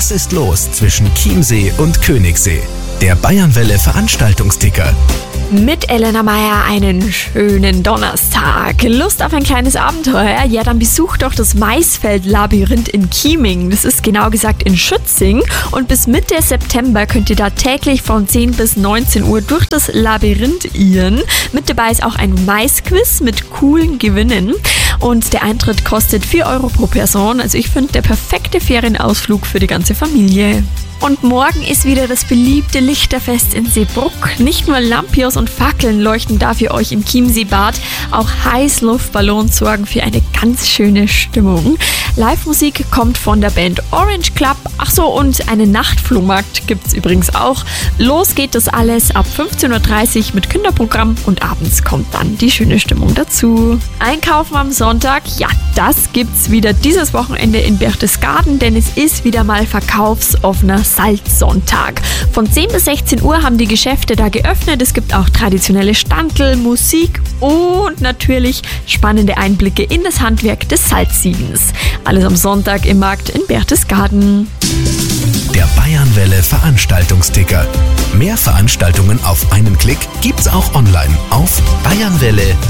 Was ist los zwischen Chiemsee und Königssee? Der Bayernwelle Veranstaltungsticker. Mit Elena Meier einen schönen Donnerstag. Lust auf ein kleines Abenteuer? Ja, dann besucht doch das Maisfeld-Labyrinth in Chieming. Das ist genau gesagt in Schützing. Und bis Mitte September könnt ihr da täglich von 10 bis 19 Uhr durch das Labyrinth irren. Mit dabei ist auch ein Maisquiz mit coolen Gewinnen. Und der Eintritt kostet 4 Euro pro Person. Also ich finde, der perfekte Ferienausflug für die ganze Familie. Und morgen ist wieder das beliebte Lichterfest in Seebruck. Nicht nur Lampions und Fackeln leuchten da für euch im Chiemseebad, auch Heißluftballons sorgen für eine ganz schöne Stimmung. Live-Musik kommt von der Band Orange Club. Ach so, und einen Nachtflohmarkt gibt's übrigens auch. Los geht das alles ab 15:30 Uhr mit Kinderprogramm und abends kommt dann die schöne Stimmung dazu. Einkaufen am Sonntag, ja, das gibt's wieder dieses Wochenende in Berchtesgaden, denn es ist wieder mal verkaufsoffener Salzsonntag. Von 10 bis 16 Uhr haben die Geschäfte da geöffnet. Es gibt auch traditionelle Standel, Musik und natürlich spannende Einblicke in das Handwerk des Salzsiegens. Alles am Sonntag im Markt in Berchtesgaden. Der Bayernwelle Veranstaltungsticker. Mehr Veranstaltungen auf einen Klick gibt's auch online auf bayernwelle.at.